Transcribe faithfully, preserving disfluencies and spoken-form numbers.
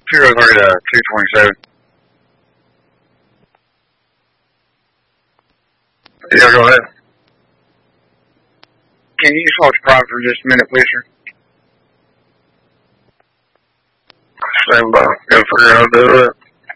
Zero three to two twenty-seven. Yeah, go ahead. Can you just hold your private for just a minute, please, sir? Stand by. Gotta figure out how to do it.